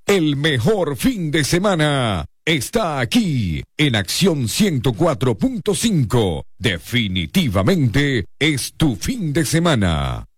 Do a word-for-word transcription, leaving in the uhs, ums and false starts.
El mejor fin de semana está aquí en Acción ciento cuatro punto cinco. Definitivamente es tu fin de semana.